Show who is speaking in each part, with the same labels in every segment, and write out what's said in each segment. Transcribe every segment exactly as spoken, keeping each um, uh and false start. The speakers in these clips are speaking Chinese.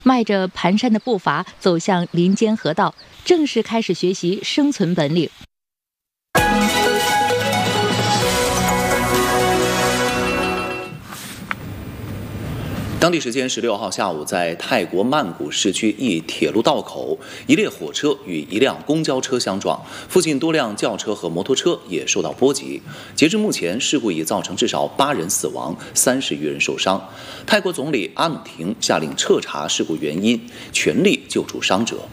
Speaker 1: 迈着蹒跚的步伐走向林间河道，正式开始学习生存本领。
Speaker 2: 当地时间十六号下午，在泰国曼谷市区一铁路道口，一列火车与一辆公交车相撞，附近多辆轿车和摩托车也受到波及。截至目前，事故已造成至少八人死亡，三十余人受伤。泰国总理阿努廷下令彻查事故原因，全力救助伤者。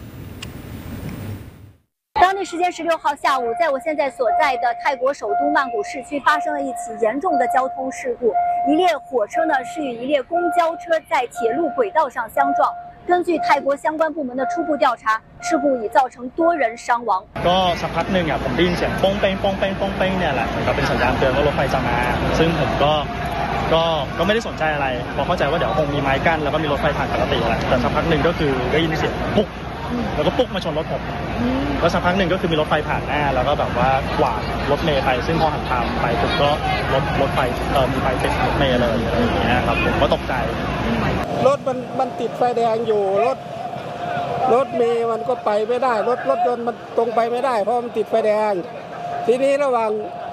Speaker 3: 当地时间十六号下午，在我现在所在的泰国首都曼谷市区发生了一起严重的交通事故。一列火车呢是与一列公交车在铁路轨道上相撞。根据泰国相关部门的初步调查，事故已造成多人伤亡。
Speaker 4: ก็สักพักหนึ่งอ่ะผมได้ยินเสียงป้องเป้งป้องเป้งป้องเป้งเนี่ยแหละเหมือนกับเป็นสัญญาณเตือนว่ารถไฟจะมาซึ่งผมก็ก็ก็ไม่ได้สนใจอะไรเพราะเข้าใจว่าเดี๋ยวคงมีไม้กั้นแล้วก็มีรถไฟผ่านปกติแหละแต่สักพักหนึ่งก็คือได้ยินเสียงปุ๊กแล้วก็ปุ๊กมาชนรถผมแล้วสักพักหนึ่งก็คือมีรถไฟผ่านหน้าแล้วก็แบบว่ากวาดรถเมล์ไปซึ่งพอหันทางไปผมก็รถรถไฟเอ่อมีไฟติดรถเมล์เลยอะไรอย่างเงี้ยครับผมก็ตกใจ
Speaker 5: รถมันมันติดไฟแดงอยู่รถรถเมล์มันก็ไปไม่ได้รถรถยนต์มันตรงไปไม่ได้เพราะมันติดไฟแดงทีนี้ระหว่าง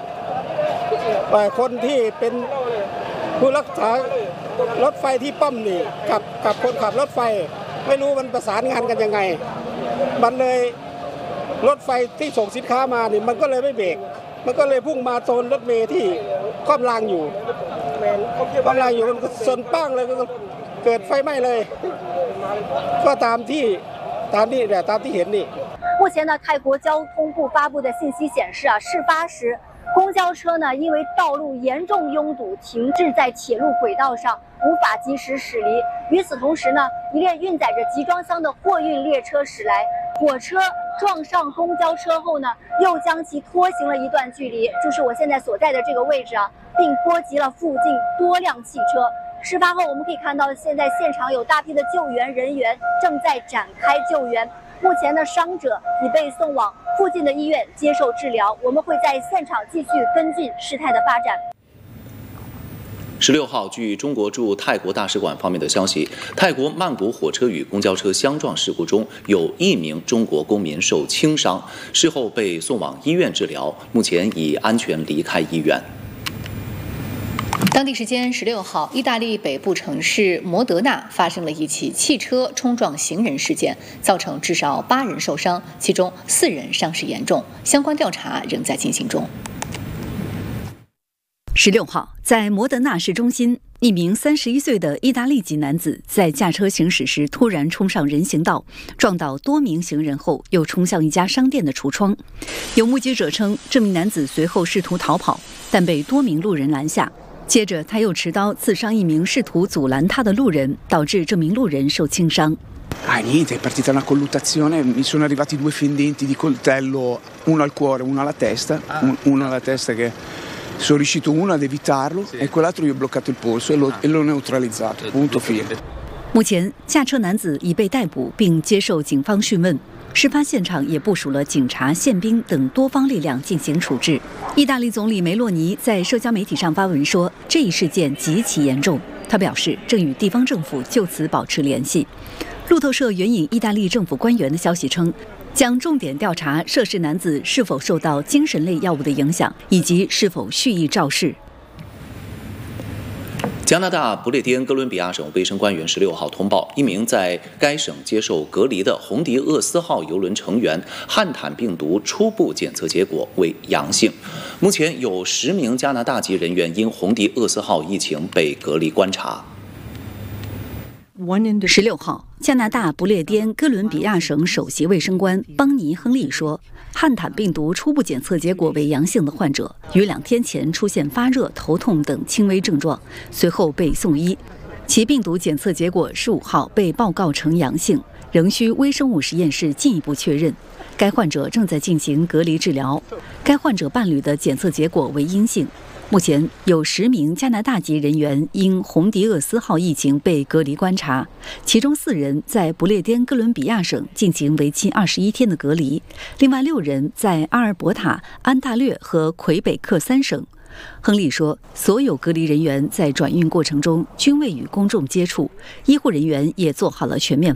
Speaker 5: คนที่เป็นผู้รักษารถไฟที่ป้อมนี่กับกับคนขับรถไฟไม่รู้มันประสานงานกันยังไงมันเลยรถไฟที่ส่งสินค้ามานี่มันก็เลยไม่เบรกมันก็เลยพุ่งมาโซนรถเมล์ที่คว่ำรางอยู่คว่ำรางอยู่มันก็ชนปั้งเลยก็เกิดไฟไหม้เลยก็ตามที่ตามที่เนี่ยตามที่เห็นนี่
Speaker 3: 目前呢，泰国交通部发布的信息显示啊，事发时公交车呢因为道路严重拥堵，停滞在铁路轨道上，无法及时驶离。与此同时呢，一列运载着集装箱的货运列车驶来，火车撞上公交车后呢，又将其拖行了一段距离，就是我现在所在的这个位置啊，并波及了附近多辆汽车。事发后，我们可以看到，现在现场有大批的救援人员正在展开救援。目前呢，伤者已被送往附近的医院接受治疗。我们会在现场继续跟进事态的发展。
Speaker 2: 十六号，据中国驻泰国大使馆方面的消息，泰国曼谷火车与公交车相撞事故中，有一名中国公民受轻伤，事后被送往医院治疗，目前已安全离开医院。
Speaker 1: 当地时间十六号，意大利北部城市摩德纳发生了一起汽车冲撞行人事件，造成至少八人受伤，其中四人伤势严重，相关调查仍在进行中。
Speaker 6: 十六号，在摩德纳市中心，一名三十一岁的意大利籍男子在驾车行驶时突然冲上人行道，撞倒多名行人后，又冲向一家商店的橱窗。有目击者称，这名男子随后试图逃跑，但被多名路人拦下。接着，他又持刀刺伤一名试图阻拦他的路人，导致这名路人受轻伤。
Speaker 7: Ah, niente, è partita una colluttazione, mi sono arrivati due fendenti di coltello, uno al cuore, uno alla testa, uno alla testa che sono riuscito uno ad evitarlo e quell'altro io ho bloccato il polso e l'ho, e l'ho neutralizzato, punto fine.
Speaker 6: 目前，驾车男子已被逮捕并接受警方讯问。事发现场也部署了警察、宪兵等多方力量进行处置。意大利总理梅洛尼在社交媒体上发文说，这一事件极其严重。他表示，正与地方政府就此保持联系。路透社援引意大利政府官员的消息称，将重点调查涉事男子是否受到精神类药物的影响，以及是否蓄意肇事。
Speaker 2: 加拿大不列颠哥伦比亚省卫生官员十六号通报，一名在该省接受隔离的红迪厄斯号邮轮成员汉坦病毒初步检测结果为阳性。目前有十名加拿大籍人员因红迪厄斯号疫情被隔离观察。
Speaker 6: 十六号，加拿大不列颠哥伦比亚省首席卫生官邦尼·亨利说，汉坦病毒初步检测结果为阳性的患者，于两天前出现发热、头痛等轻微症状，随后被送医。其病毒检测结果十五号被报告呈阳性，仍需微生物实验室进一步确认。该患者正在进行隔离治疗。该患者伴侣的检测结果为阴性。目前有十名加拿大籍人员因红迪厄斯号疫情被隔离观察，其中四人在不列颠哥伦比亚省进行为期二十一天的隔离，另外六人在阿尔伯塔、安大略和魁北克三省， 亨利说，所有隔离人员在转运过程中均未与公众接触，医护人员也做好了全面